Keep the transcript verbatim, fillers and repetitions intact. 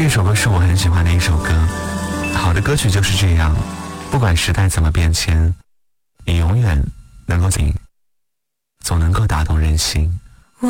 这首歌是我很喜欢的一首歌。好的歌曲就是这样，不管时代怎么变迁，你永远能够听，总能够打动人心。